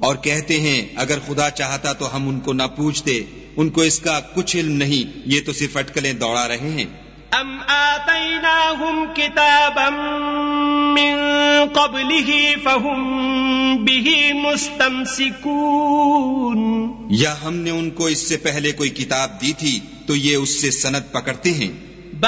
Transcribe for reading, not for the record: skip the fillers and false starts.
और कहते हैं अगर खुदा चाहता तो हम उनको न पूछते, उनको इसका कुछ इल्म नहीं, ये तो सिर्फ अटकलें दौड़ा रहे हैं। अम आतैनाहुम किताबम मिन क़ब्लिही फहुम बिही मुस्तमसिकून। या हमने उनको इससे पहले कोई किताब दी थी तो ये उससे सनद पकड़ते हैं।